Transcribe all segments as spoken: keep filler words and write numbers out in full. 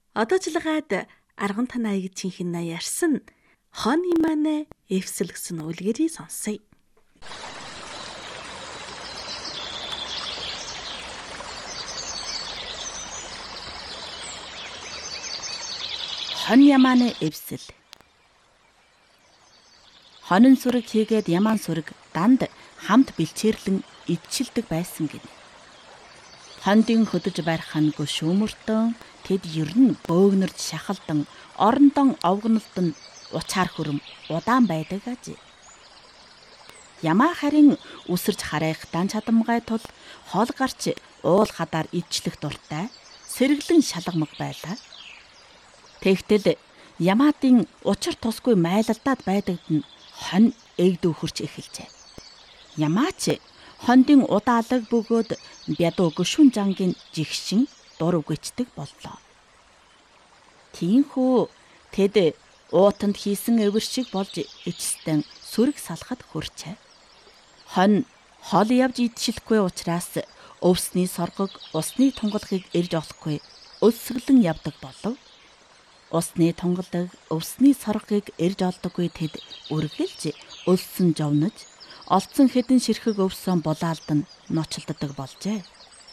Одоожилгаад арган танайг чихэн ярьсан хон иманэ эвсэл гэсэн үлгэрийг сонсъё. Хон ямааны эвсэл. Хонин сүрэг хийгээд ямаан сүрэг данд хамт бэлчээрлэн идчилдэг байсан гинэ. Хондын хөдөж барих хангүй шүүмөртөн тэд ерн бөөгнөрд шахалдан орондон овгнолтон учаар хүрэм удаан байдаг ажээ. Ямаа харин үсэрч харайх дан чадамгай тул хол гарч уул хадаар идчлэх дуртай сэргэлэн шалгамаг байлаа. Тэгтэл ямаатын учир тусгүй майлалдаад байдагд нь хон эгд өхөрч эхэлжээ. Ямаач хондын удаалаг бөгөөд бядуу гүшүүн жангийн жигшин дур үгэчдэг боллоо. Тийхүү тэд уутанд хийсэн эвэр шиг болж ичстэн сүрэг салахад хүрчээ. Хон хол явж идшилхгүй учраас өвсний соргог усны тунгалгийг ирж олохгүй өсгөлэн явдаг болов. Усны тунгалаг өвсний соргыг ирж олдоггүй тэд үргэлж өлсөн жовнож олцсон хэдэн ширхэг өвсөн булаалдан ночлддаг болжээ.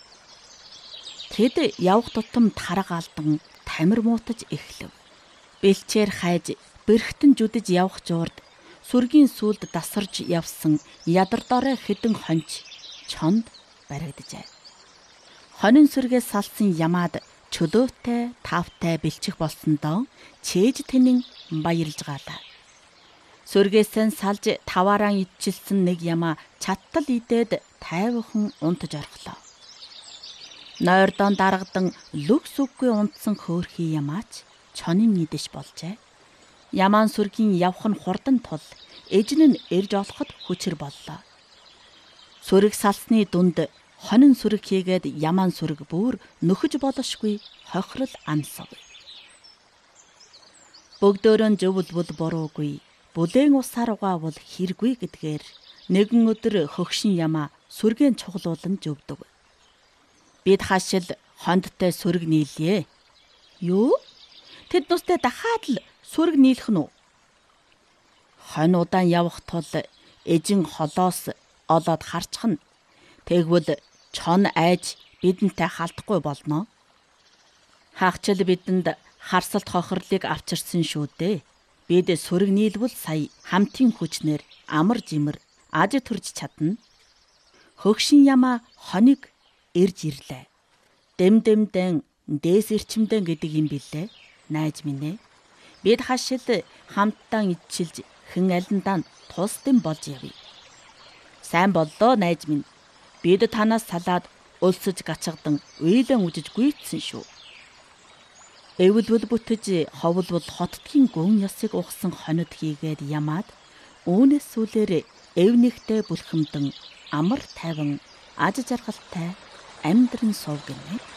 Тэд явх тутам тарга алдан тамир муутаж эхлэв. Бэлчээр хайж бэрхтэн жүдэж явх жуурд сүргийн сүлд дасарж явсан ядар дорой хэдэн хонч чонд баригджээ. Хонин сүргээс салсан ямаад чөлөөтэй тавтай бэлчих болсондоо чээж тэнийн баярлж гаалаа. Сүргээсэн салж тавааран идчилсэн нэг ямаа чаттал идээд тайвхан унтаж орхлоо. Нойрдон даргадан лүгс үггүй унтсан хөөрхий ямаач чонын идэж болжээ. Ямаан сүргийн явх нь хурдан тул эжин нь ирж олоход хүчээр боллоо. Сүрэг салсны дунд хонин сүрэг хийгээд ямаан сүрэг бүр нөхөж болошгүй хохирол ансав. Бөгдөөрөн зөвлбөл буруугүй бүлээн усаар угаавал хэргүй гэдгээр нэгэн өдөр хөгшин ямаа сүргэн чуглуулан зөвдөг. Бид хашил хондтой сүрэг нийлье. Юу? Тэд нүстэй дахиад л сүрэг нийлэх нь үү? Хон удаан явах тул эжин холоос олоод харчхна. Тэгвэл чон айж бидэнтэй халтахгүй болно. Хаагчл бидэнд харсалт хохирлыг авчирсан шүү дээ. Бид сүрэг нийлвэл сая хамтын хүчнэр амар жимэр аж төрж чадна. Хөгшин ямаа хоног ирж ирлээ. Дэм дэмдэн дээс ирчимдэн гэдэг юм билээ. Найз минь ээ. Бид хашил хамтдаа идчилж хэн алиндаа тусдын болж явъя. Сайн боллоо найз минь. Бид танаас салаад өлсөж гачгадан уйлан үжиж гүйцсэн шүү. Эвэлбэл бүтэж ховлбол хотдгийн гүн ясыг ухсан хонод хийгээд ямаад үүнээс сүүлээр эвнийхтэй бүлхэмдэн амар тайван аж жаргалтай амьдран суув гинэ.